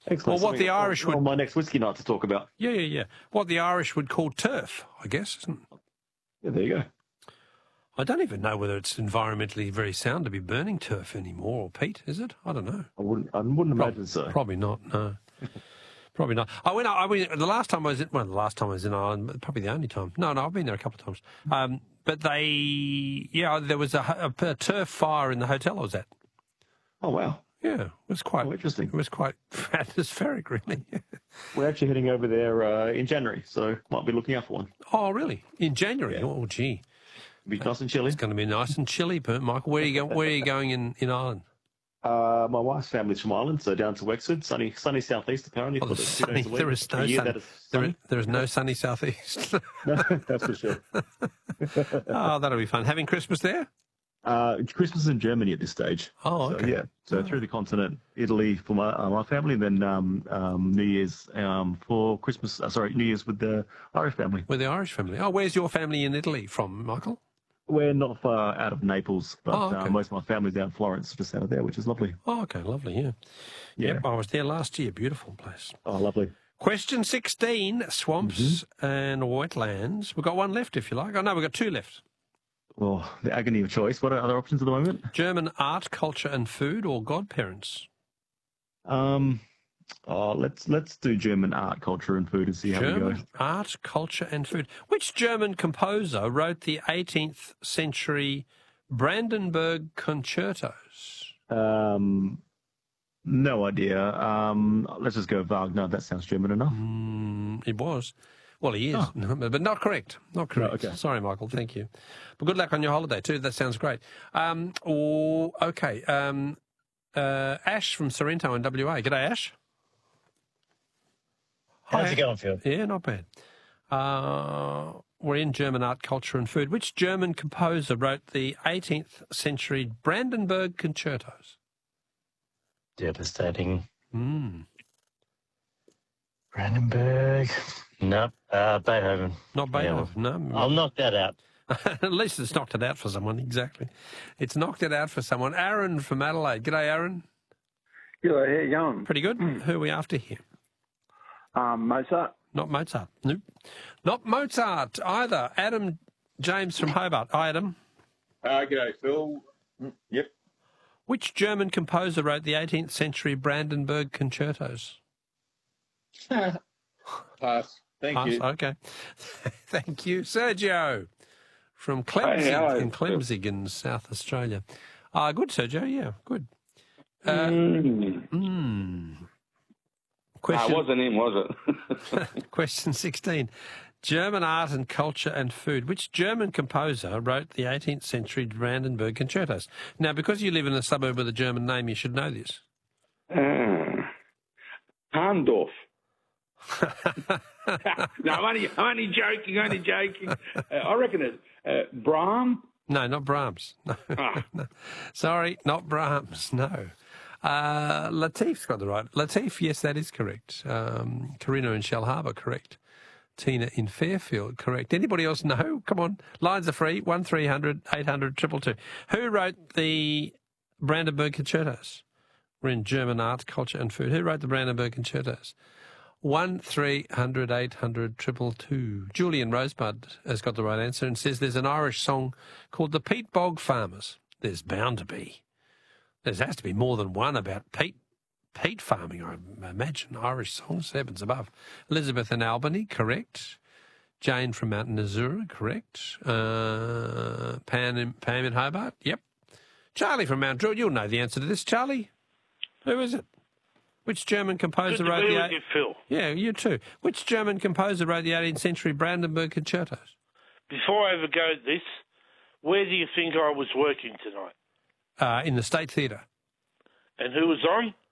Excellent. Well, what the Irish would... my next whiskey night to talk about. Yeah. What the Irish would call turf, I guess, isn't it? Yeah, there you go. I don't even know whether it's environmentally very sound to be burning turf anymore, or peat, is it? I don't know. I wouldn't imagine so. Probably not, no. Probably not. The last time I was in Ireland, probably the only time. No, I've been there a couple of times. But there was a turf fire in the hotel I was at. Oh, wow. Yeah, it was quite interesting. It was quite atmospheric, really. We're actually heading over there in January, so might be looking out for one. Oh, really? In January? Yeah. Oh, gee. It'll be nice and chilly. It's going to be nice and chilly, Michael. Where are you going in Ireland? My wife's family's from Ireland, so down to Wexford, sunny southeast apparently. Oh, sunny. There is no sun. There is no sunny southeast. No, that's for sure. Oh, that'll be fun. Having Christmas there? Christmas in Germany at this stage. Oh, okay. So through the continent, Italy for my family, then New Year's for Christmas. New Year's with the Irish family. With the Irish family. Oh, where's your family in Italy from, Michael? We're not far out of Naples, but most of my family's out in Florence, just out of there, which is lovely. Oh, okay, lovely, yeah. Yep, I was there last year. Beautiful place. Oh, lovely. Question 16, swamps and wetlands. We've got one left, if you like. Oh, no, we've got two left. Well, the agony of choice. What are other options at the moment? German art, culture and food, or godparents? Let's do German art, culture and food and see how we go. German art, culture and food. Which German composer wrote the 18th century Brandenburg concertos? No idea. Let's just go Wagner. That sounds German enough. It was. Well, he is, but not correct. Not correct. No, okay. Sorry, Michael. Thank you. But good luck on your holiday too. That sounds great. Okay. Ash from Sorrento in WA. G'day, Ash. How's it going, Phil? Yeah, not bad. We're in German art, culture and food. Which German composer wrote the 18th century Brandenburg concertos? Devastating. Brandenburg. No, Beethoven. Not Beethoven, no. I'll knock that out. At least it's knocked it out for someone, exactly. It's knocked it out for someone. Aaron from Adelaide. G'day, Aaron. G'day, how you going? Pretty good. Who are we after here? Mozart. Not Mozart. Nope. Not Mozart either. Adam James from Hobart. Hi, Adam. G'day, Phil. Yep. Which German composer wrote the 18th century Brandenburg concertos? Pass. Thank you. Okay. Thank you. Sergio from Clemzig, in Clemzig in South Australia. Good, Sergio. Yeah, good. Question. It wasn't him, was it? Question 16. German art and culture and food. Which German composer wrote the 18th century Brandenburg concertos? Now, because you live in a suburb with a German name, you should know this. Handorf. No, I'm only joking. I reckon it's Brahms. No, not Brahms. No. No. Sorry, not Brahms. No. Latif's got the right. Latif, yes, that is correct. Karina in Shellharbour, correct. Tina in Fairfield, correct. Anybody else know? Come on. Lines are free. 1300 800 222. Who wrote the Brandenburg concertos? We're in German art, culture and food. Who wrote the Brandenburg concertos? 1300 800 222. Julian Rosebud has got the right answer and says there's an Irish song called The Peat Bog Farmers. There's bound to be. There has to be more than one about peat farming, I imagine. Irish songs, heavens above. Elizabeth in Albany, correct. Jane from Mount Nazura, correct. Pam in Hobart, yep. Charlie from Mount Druitt, you'll know the answer to this. Charlie, who is it? Which German composer wrote the... Phil. Yeah, you too. Which German composer wrote the 18th century Brandenburg concertos? Before I ever go to this, where do you think I was working tonight? In the State Theatre. And who was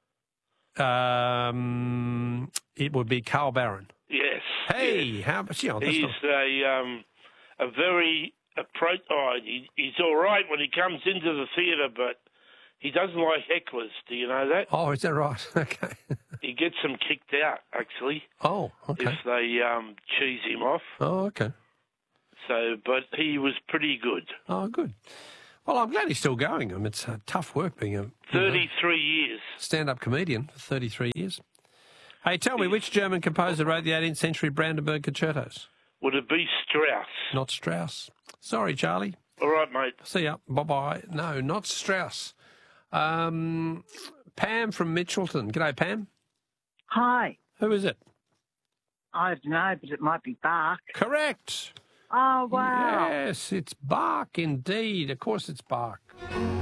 on? It would be Carl Barron. Yes. Hey, yes. how much? You know, he's a very he's all right when he comes into the theatre, but he doesn't like hecklers. Do you know that? Oh, is that right? Okay. He gets them kicked out, actually. Oh, okay. If they cheese him off. Oh, okay. So, but he was pretty good. Oh, good. Well, I'm glad he's still going. I mean, it's tough work being a 33 years stand-up comedian for 33 years. Hey, tell me, which German composer wrote the 18th century Brandenburg concertos? Would it be Strauss? Not Strauss. Sorry, Charlie. All right, mate. See ya. Bye-bye. No, not Strauss. Pam from Mitchelton. G'day, Pam. Hi. Who is it? I don't know, but it might be Bach. Correct. Oh, wow. Yes, it's Bach indeed. Of course it's Bach.